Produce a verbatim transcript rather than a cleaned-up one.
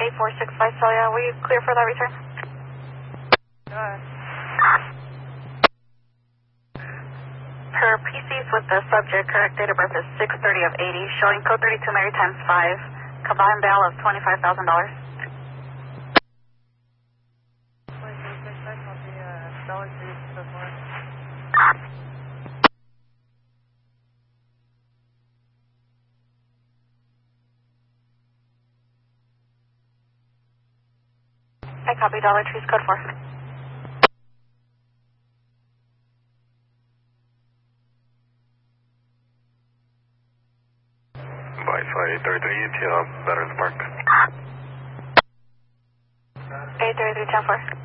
eight four six five Celia, were you clear for that return? Good. Her P Cs with the subject, correct date of birth is six thirty of eighty, showing code thirty-two Mary times five, combined bail of twenty-five thousand dollars. twenty-three six five will be a dollar three so far. I copy Dollar Tree's code four. Wi-Fi eight thirty-three, T L, Veterans Park. eight thirty-three ten four.